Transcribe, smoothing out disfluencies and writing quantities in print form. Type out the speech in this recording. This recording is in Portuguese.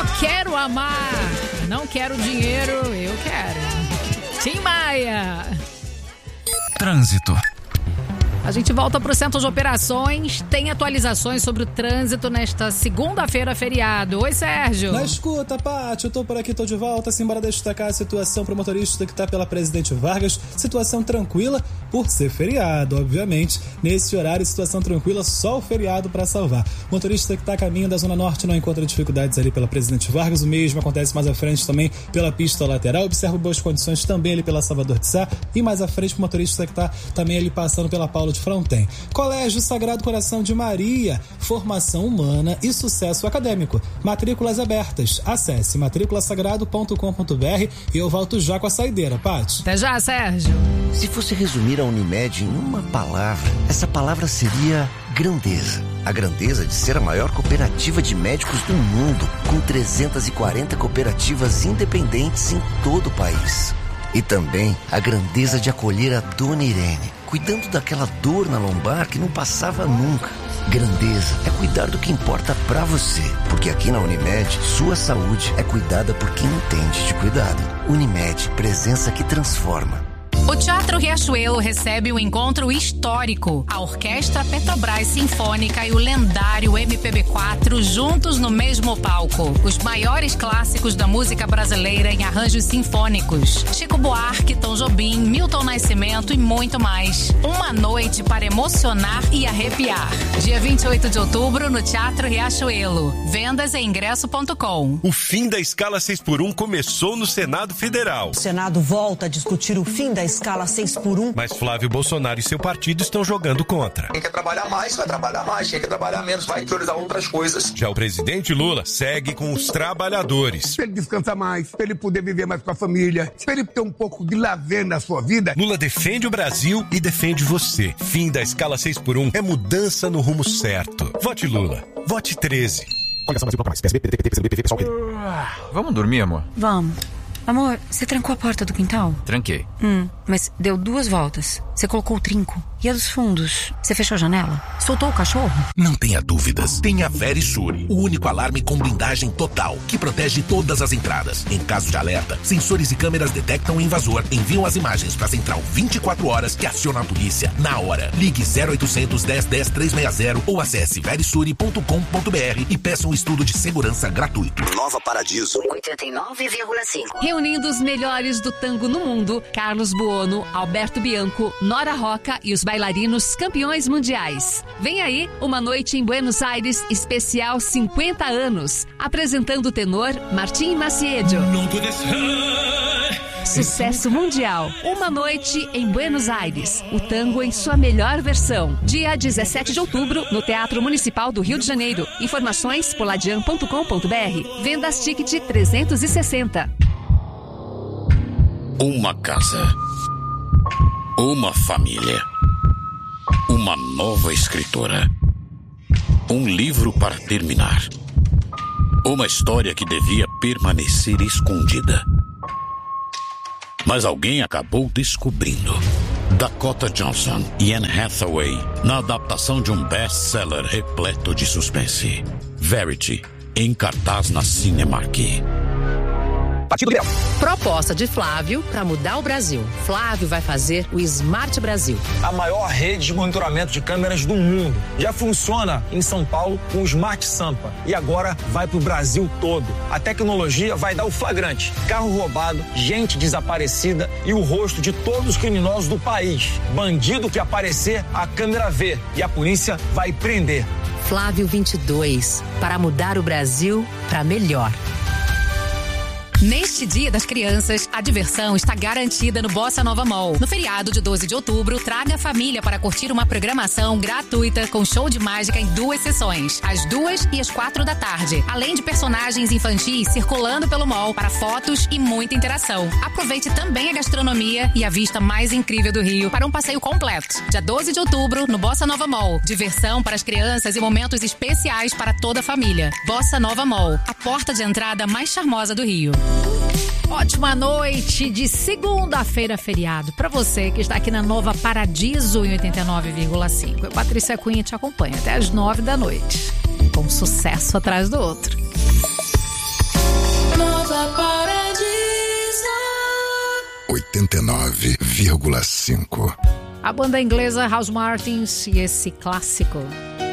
Quero amar, não quero dinheiro, eu quero. Tim Maia. Trânsito. A gente volta para o Centro de Operações. Tem atualizações sobre o trânsito nesta segunda-feira, feriado. Oi, Sérgio. Na escuta, Paty, eu tô por aqui, tô de volta. Simbora destacar a situação pro motorista que tá pela Presidente Vargas. Situação tranquila por ser feriado, obviamente. Nesse horário, situação tranquila, só o feriado para salvar. O motorista que tá a caminho da Zona Norte não encontra dificuldades ali pela Presidente Vargas. O mesmo acontece mais à frente também pela pista lateral. Observa boas condições também ali pela Salvador de Sá. E mais à frente o motorista que tá também ali passando pela Paulo de Fronten. Colégio Sagrado Coração de Maria, formação humana e sucesso acadêmico. Matrículas abertas. Acesse matriculasagrado.com.br e eu volto já com a saideira, Paty. Até já, Sérgio. Se fosse resumir a Unimed em uma palavra, essa palavra seria grandeza. A grandeza de ser a maior cooperativa de médicos do mundo, com 340 cooperativas independentes em todo o país. E também a grandeza de acolher a Dona Irene, cuidando daquela dor na lombar que não passava nunca. Grandeza é cuidar do que importa pra você, porque aqui na Unimed, sua saúde é cuidada por quem entende de cuidado. Unimed, presença que transforma. O Teatro Riachuelo recebe um encontro histórico. A Orquestra Petrobras Sinfônica e o lendário MPB4 juntos no mesmo palco. Os maiores clássicos da música brasileira em arranjos sinfônicos. Chico Buarque, Tom Jobim, Milton Nascimento e muito mais. Uma noite para emocionar e arrepiar. Dia 28 de outubro no Teatro Riachuelo. Vendas em ingresso.com. O fim da escala 6x1 começou no Senado Federal. O Senado volta a discutir o fim da escala 6x1. Mas Flávio Bolsonaro e seu partido estão jogando contra. Quem quer trabalhar mais, vai trabalhar mais. Quem quer trabalhar menos, vai priorizar outras coisas. Já o presidente Lula segue com os trabalhadores. Pra ele descansar mais, pra ele poder viver mais com a família, pra ele ter um pouco de lazer na sua vida. Lula defende o Brasil e defende você. Fim da escala 6x1 é mudança no rumo certo. Vote Lula. Vote 13. Vamos dormir, amor? Vamos. Amor, você trancou a porta do quintal? Tranquei. Mas deu 2 voltas. Você colocou o trinco. E a dos fundos? Você fechou a janela? Soltou o cachorro? Não tenha dúvidas. Tem a Verisure, o único alarme com blindagem total, que protege todas as entradas. Em caso de alerta, sensores e câmeras detectam o invasor, enviam as imagens para a central 24 horas que aciona a polícia na hora. Ligue 0800 10 10 360 ou acesse verisure.com.br e peça um estudo de segurança gratuito. Nova Paradiso 89,5. Reunindo os melhores do tango no mundo, Carlos Buono, Alberto Bianco, Nora Roca e os bailarinos campeões mundiais. Vem aí uma noite em Buenos Aires especial 50 anos, apresentando o tenor Martim Maciedo. Sucesso mundial. Uma noite em Buenos Aires. O tango em sua melhor versão. Dia 17 de outubro, no Teatro Municipal do Rio de Janeiro. Informações poladian.com.br. Vendas Ticket 360. Uma casa. Uma família. Uma nova escritora. Um livro para terminar. Uma história que devia permanecer escondida. Mas alguém acabou descobrindo. Dakota Johnson e Anne Hathaway na adaptação de um best-seller repleto de suspense. Verity, em cartaz na Cinemark. Partido Liberal. Proposta de Flávio para mudar o Brasil. Flávio vai fazer o Smart Brasil. A maior rede de monitoramento de câmeras do mundo. Já funciona em São Paulo com o Smart Sampa. E agora vai para o Brasil todo. A tecnologia vai dar o flagrante. Carro roubado, gente desaparecida e o rosto de todos os criminosos do país. Bandido que aparecer, a câmera vê. E a polícia vai prender. Flávio 22. Para mudar o Brasil para melhor. Neste Dia das Crianças, a diversão está garantida no Bossa Nova Mall. No feriado de 12 de outubro, traga a família para curtir uma programação gratuita com show de mágica em 2 sessões, às 2 e às 4 da tarde, além de personagens infantis circulando pelo mall para fotos e muita interação. Aproveite também a gastronomia e a vista mais incrível do Rio para um passeio completo. Dia 12 de outubro, no Bossa Nova Mall. Diversão para as crianças e momentos especiais para toda a família. Bossa Nova Mall, a porta de entrada mais charmosa do Rio. Ótima noite de segunda-feira feriado para você que está aqui na Nova Paradiso em 89,5. Eu, Patrícia Cunha, te acompanho até às 9 da noite, com um sucesso atrás do outro. 89,5. A banda inglesa House Martins e esse clássico.